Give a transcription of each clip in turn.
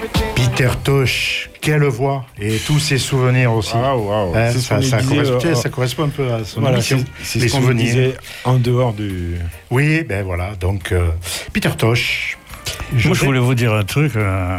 Peter Tosh, quelle voix et tous ses souvenirs aussi. Wow. Ça correspond un peu à son émission. C'est les souvenirs en dehors du. Oui, ben voilà. Donc Peter Tosh. Moi, je voulais vous dire un truc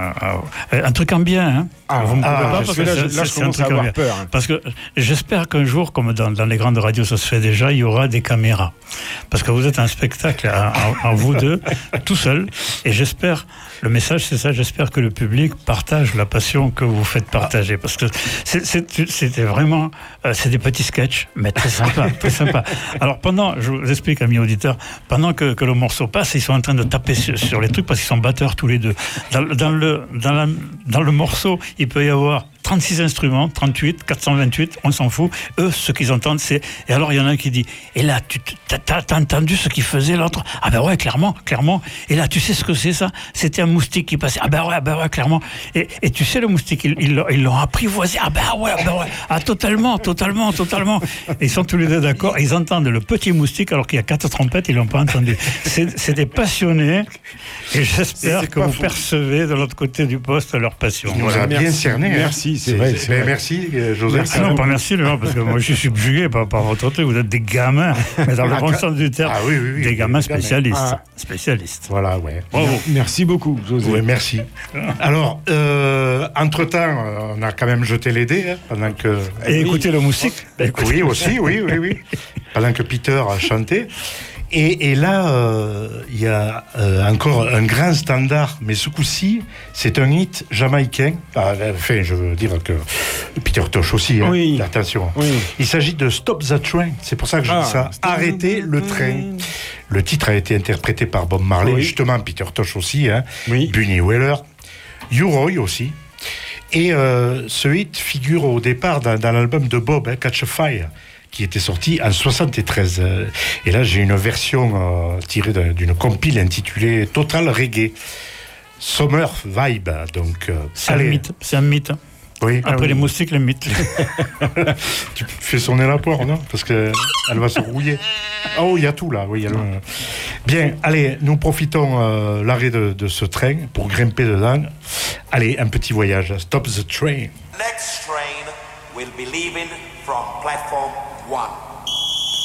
en bien. Hein. Vous me pouvez pas parce que là, je commence à avoir peur. Hein. Parce que j'espère qu'un jour, comme dans les grandes radios, ça se fait déjà, il y aura des caméras. Parce que vous êtes un spectacle en vous deux, tout seul. Et j'espère, le message, c'est ça, j'espère que le public partage la passion que vous faites partager. Parce que c'était vraiment, c'est des petits sketchs, mais très sympa, très sympa. Alors je vous explique, amis auditeurs, pendant que le morceau passe, ils sont en train de taper sur les trucs parce qu'ils sont batteurs tous les deux. Dans le morceau, il peut y avoir 36 instruments, 38, 428, on s'en fout. Eux, ce qu'ils entendent, c'est... Et alors, il y en a un qui dit, et là, t'as entendu ce qu'il faisait, l'autre? Ah ben ouais, clairement. Et là, tu sais ce que c'est, ça? C'était un moustique qui passait. Ah ben ouais, clairement. Et tu sais, le moustique, ils l'ont apprivoisé. Ah ben ouais. Ah, totalement. Et ils sont tous les deux d'accord. Ils entendent le petit moustique, alors qu'il y a 4 trompettes, ils l'ont pas entendu. C'est des passionnés. Et j'espère que vous percevez de l'autre côté du poste leur passion. On a bien cerné. Merci, c'est vrai. Merci, Joseph. Non, pas merci, Laurent, parce que moi je suis subjugué par votre truc. Vous êtes des gamins, mais dans le bon sens du terme. Oui, des gamins spécialistes. Spécialistes. Voilà, ouais. Bravo. Merci beaucoup, José. Oui, merci. Alors, entre-temps, on a quand même jeté les dés, pendant que... Et écoutez le moustique. Oui, aussi, oui. Pendant que Peter a chanté. Et là, il y a encore un grand standard, mais ce coup-ci, c'est un hit jamaïcain. Enfin, je veux dire que Peter Tosh aussi, hein, oui. Attention. Oui. Il s'agit de Stop the Train, c'est pour ça que je dis ça. Arrêtez le train. Le titre a été interprété par Bob Marley, justement, Peter Tosh aussi, hein, Bunny Wailer, U-Roy aussi. Et ce hit figure au départ dans l'album de Bob, hein, Catch a Fire, qui était sorti en 73. Et là, j'ai une version tirée d'une compile intitulée Total Reggae. Summer Vibe. Donc, c'est un mythe. Oui. Après les moustiques, les mythes. Tu fais sonner la poire, non? Parce qu'elle va se rouiller. Oh, il y a tout là. Oui, Bien, allez, nous profitons l'arrêt de ce train pour grimper dedans. Allez, un petit voyage. Stop the train. Next train will be leaving from platform 1.